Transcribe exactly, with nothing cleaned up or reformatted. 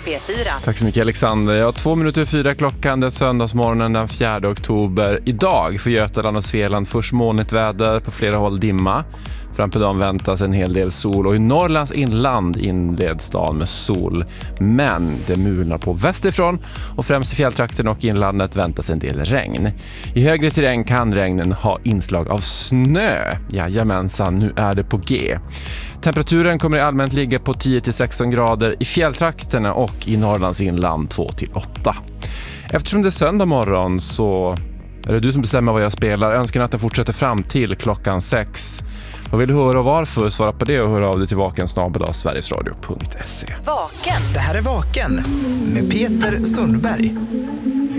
P fyra. Tack så mycket Alexander. Ja, två minuter fyra klockan den söndagsmorgonen den fjärde oktober. Idag för Götaland och Svealand först molnigt väder, på flera håll dimma. Fram på dagen väntas en hel del sol och i Norrlands inland inleds dagen med sol. Men det mulnar på västerifrån och främst i fjälltrakten och inlandet väntas en del regn. I högre terräng kan regnen ha inslag av snö. Jajamensan, nu är det på G. Temperaturen kommer i allmänt ligga på tio till sexton grader i fjälltrakterna och i Norrlands inland två till åtta. Eftersom det är söndag morgon så är det du som bestämmer vad jag spelar. Önskar att den fortsätter fram till klockan sex. Vad vill du höra och varför? Svara på det och höra av dig till vaken snabel-a sverigesradio punkt se. Vaken. Det här är Vaken med Peter Sundberg.